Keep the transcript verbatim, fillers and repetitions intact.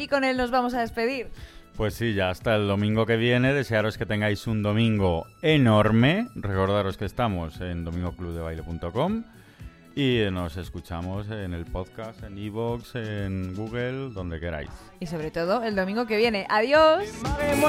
Y con él nos vamos a despedir. Pues sí, ya hasta el domingo que viene. Desearos que tengáis un domingo enorme. Recordaros que estamos en domingo club de baile punto com y nos escuchamos en el podcast, en iVoox, en Google, donde queráis. Y sobre todo el domingo que viene. ¡Adiós!